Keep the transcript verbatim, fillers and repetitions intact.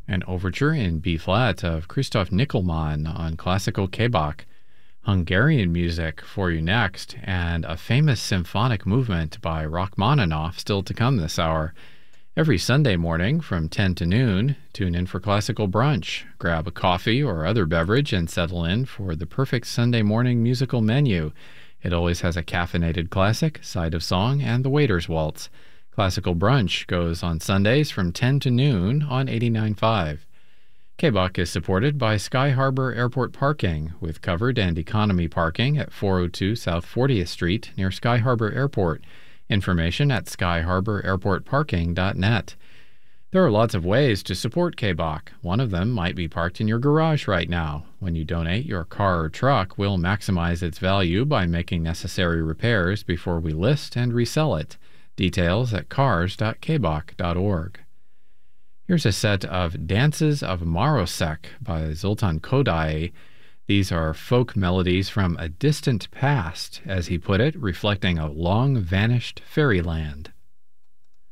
An overture in B-flat of Christoph Nickelmann on classical K-Bach, Hungarian music for you next, and a famous symphonic movement by Rachmaninoff still to come this hour. Every Sunday morning from ten to noon, tune in for Classical Brunch. Grab a coffee or other beverage and settle in for the perfect Sunday morning musical menu. It always has a caffeinated classic, side of song, and the waiter's waltz. Classical Brunch goes on Sundays from ten to noon on eighty-nine point five. K-Bach is supported by Sky Harbor Airport Parking, with covered and economy parking at four oh two South fortieth Street near Sky Harbor Airport. Information at sky harbor airport parking dot net. There are lots of ways to support K-Bach. One of them might be parked in your garage right now. When you donate, your car or truck will maximize its value by making necessary repairs before we list and resell it. Details at cars dot k bach dot org. Here's a set of Dances of Marosek by Zoltan Kodály. These are folk melodies from a distant past, as he put it, reflecting a long-vanished fairyland.